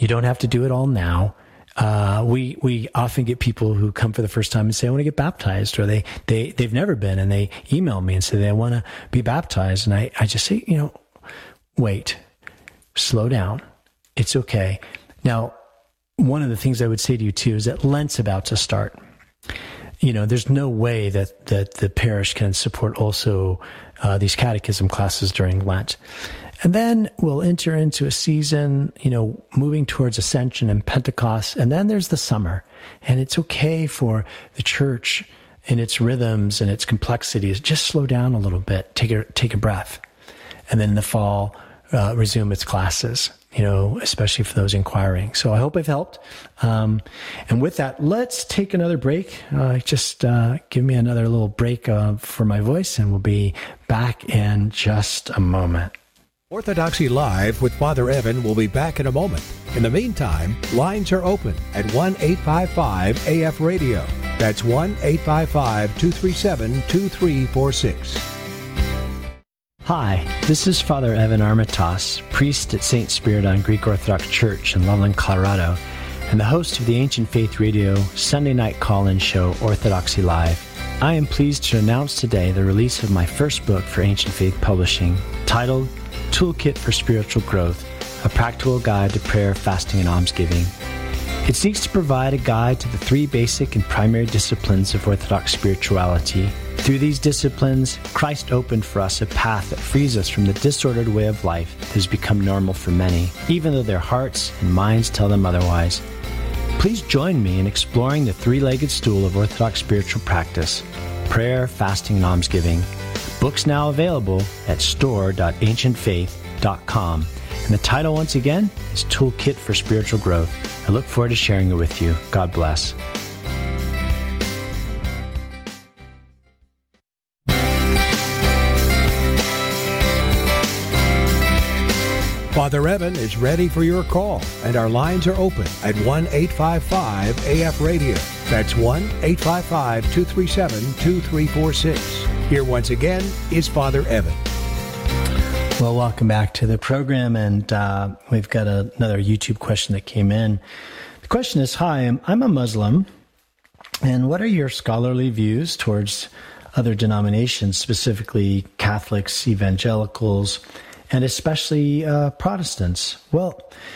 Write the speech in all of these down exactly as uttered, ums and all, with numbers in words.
You don't have to do it all now. Uh, we we often get people who come for the first time and say, I want to get baptized, or they, they, they've never been, and they email me and say they want to be baptized. And I, I just say, you know, wait, slow down. It's okay. Now, one of the things I would say to you, too, is that Lent's about to start. You know, there's no way that, that the parish can support also uh, these catechism classes during Lent. And then we'll enter into a season, you know, moving towards Ascension and Pentecost. And then there's the summer. And it's okay for the church in its rhythms and its complexities, just slow down a little bit, take a, take a breath. And then in the fall, uh, resume its classes, you know, especially for those inquiring. So I hope I've helped. Um, and with that, let's take another break. Uh, just uh, give me another little break uh, for my voice, and we'll be back in just a moment. Orthodoxy Live with Father Evan will be back in a moment. In the meantime, lines are open at one eight five five A F radio. That's one eight five five, two three seven, two three four six. Hi, this is Father Evan Armitage, priest at Saint Spiridon Greek Orthodox Church in Loveland, Colorado, and the host of the Ancient Faith Radio Sunday night call-in show Orthodoxy Live. I am pleased to announce today the release of my first book for Ancient Faith Publishing, titled Toolkit for Spiritual Growth, a practical guide to prayer, fasting, and almsgiving. It seeks to provide a guide to the three basic and primary disciplines of Orthodox spirituality. Through these disciplines, Christ opened for us a path that frees us from the disordered way of life that has become normal for many, even though their hearts and minds tell them otherwise. Please join me in exploring the three-legged stool of Orthodox spiritual practice, prayer, fasting, and almsgiving. Books now available at store dot ancient faith dot com. And the title, once again, is Toolkit for Spiritual Growth. I look forward to sharing it with you. God bless. Father Evan is ready for your call, and our lines are open at one eight five five A F radio. That's one eight five five, two three seven, two three four six. Here once again is Father Evan. Well, welcome back to the program, and uh, we've got a, another YouTube question that came in. The question is, hi, I'm, I'm a Muslim, and what are your scholarly views towards other denominations, specifically Catholics, evangelicals, and especially uh, Protestants? Well,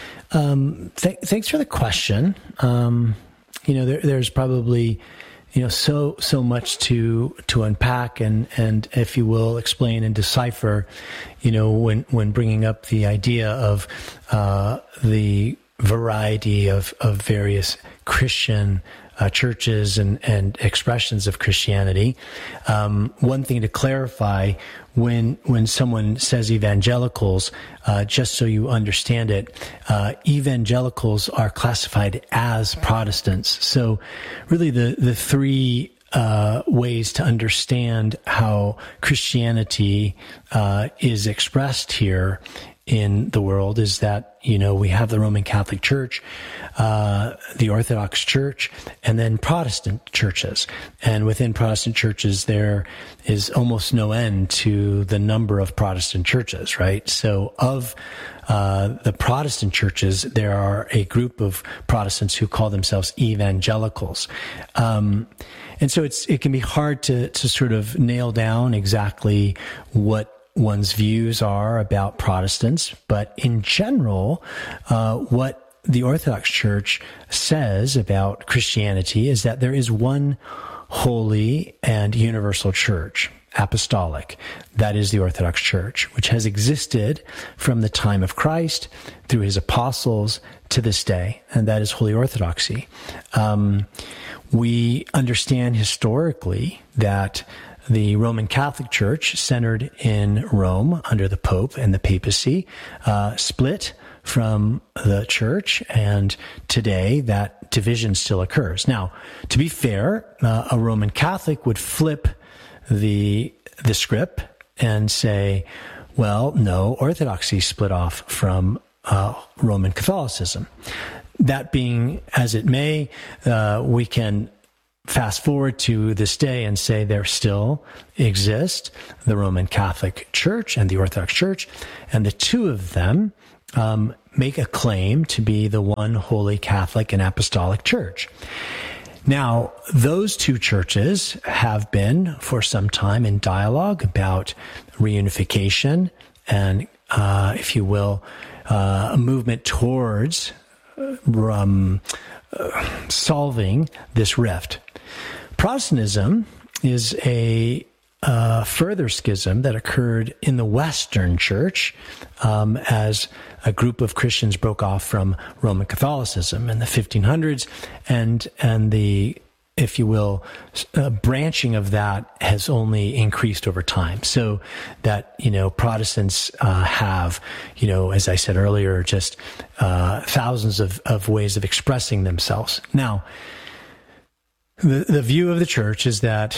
um, th- thanks for the question. Um, you know, there, there's probably, you know, so so much to to unpack and, and, if you will, explain and decipher, you know, when, when bringing up the idea of uh, the variety of, of various Christian Uh, churches and, and expressions of Christianity. Um, one thing to clarify, when when someone says evangelicals, uh, just so you understand it, uh, evangelicals are classified as Protestants. So really the, the three uh, ways to understand how Christianity uh, is expressed here in the world is that, you know, we have the Roman Catholic Church, uh, the Orthodox Church, and then Protestant churches. And within Protestant churches, there is almost no end to the number of Protestant churches, right? So of uh, the Protestant churches, there are a group of Protestants who call themselves evangelicals. Um, and so it's it can be hard to to sort of nail down exactly what one's views are about Protestants, but in general, uh, what the Orthodox Church says about Christianity is that there is one holy and universal church, apostolic. That is the Orthodox Church, which has existed from the time of Christ through his apostles to this day, and that is Holy Orthodoxy. Um, we understand historically that the Roman Catholic Church, centered in Rome under the Pope and the papacy, uh, split from the church, and today that division still occurs. Now, to be fair, uh, a Roman Catholic would flip the the script and say, well, no, Orthodoxy split off from uh, Roman Catholicism. That being as it may, uh, we can fast forward to this day and say there still exist the Roman Catholic Church and the Orthodox Church, and the two of them um, make a claim to be the one holy Catholic and Apostolic Church. Now, those two churches have been for some time in dialogue about reunification and, uh, if you will, uh, a movement towards um, uh, solving this rift. Protestantism is a uh, further schism that occurred in the Western Church um, as a group of Christians broke off from Roman Catholicism in the fifteen hundreds, and and the, if you will, uh, branching of that has only increased over time. So that, you know, Protestants uh, have, you know, as I said earlier, just uh, thousands of, of ways of expressing themselves. Now, the the view of the church is that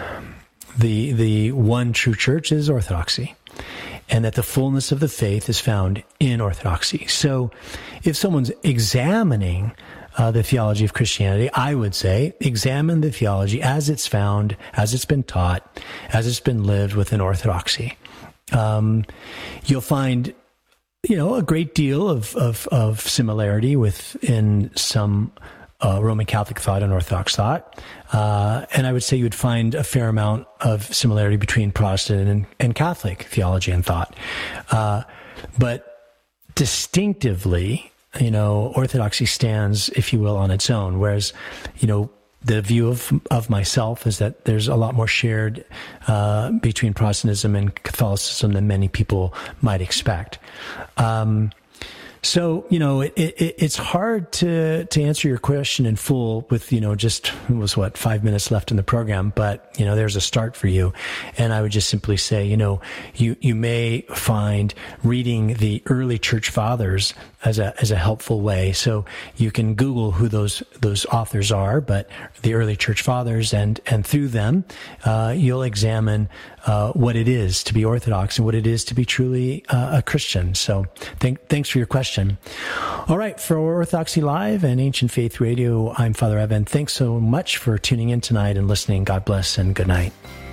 the the one true church is Orthodoxy, and that the fullness of the faith is found in Orthodoxy. So if someone's examining uh, the theology of Christianity, I would say examine the theology as it's found, as it's been taught, as it's been lived within Orthodoxy. Um, you'll find, you know, a great deal of, of, of similarity within some Uh, Roman Catholic thought and Orthodox thought. Uh, and I would say you would find a fair amount of similarity between Protestant and, and Catholic theology and thought. Uh, but distinctively, you know, Orthodoxy stands, if you will, on its own. Whereas, you know, the view of, of myself is that there's a lot more shared uh, between Protestantism and Catholicism than many people might expect. Um, So, you know, it, it, it's hard to, to answer your question in full with, you know, just, it was what, five minutes left in the program, but, you know, there's a start for you. And I would just simply say, you know, you, you may find reading the early church fathers as a, as a helpful way. So you can Google who those, those authors are, but the early church fathers, and, and through them, uh, you'll examine, uh, what it is to be Orthodox and what it is to be truly uh, a Christian. So thank, thanks for your question. All right. For Orthodoxy Live and Ancient Faith Radio, I'm Father Evan. Thanks so much for tuning in tonight and listening. God bless and good night.